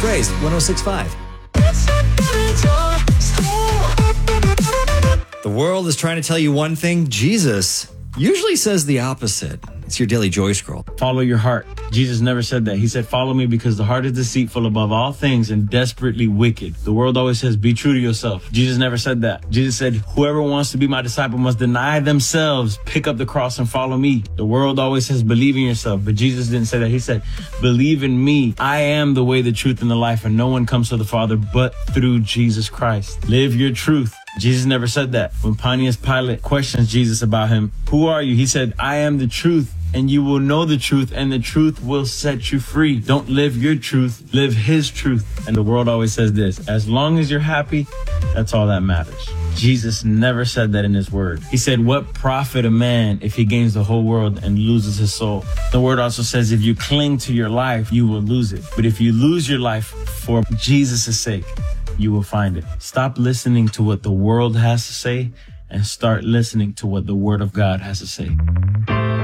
Praise 106.5. The world is trying to tell you one thing. Jesus usually says the opposite. It's your Daily Joy Scroll. Follow your heart. Jesus never said that. He said, follow me because the heart is deceitful above all things and desperately wicked. The world always says, be true to yourself. Jesus never said that. Jesus said, whoever wants to be my disciple must deny themselves, pick up the cross and follow me. The world always says, believe in yourself. But Jesus didn't say that. He said, believe in me. I am the way, the truth, and the life, and no one comes to the Father but through Jesus Christ. Live your truth. Jesus never said that. When Pontius Pilate questions Jesus about him, who are you? He said, I am the truth, and you will know the truth, and the truth will set you free. Don't live your truth, live his truth. And the world always says this, as long as you're happy, that's all that matters. Jesus never said that in his word. He said, what profit a man if he gains the whole world and loses his soul? The word also says, if you cling to your life, you will lose it. But if you lose your life for Jesus' sake, you will find it. Stop listening to what the world has to say and start listening to what the Word of God has to say.